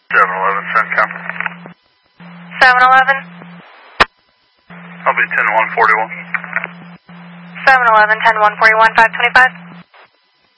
711, CENTCOM. 711. I'll be 10-141. 711, 10-141, 525.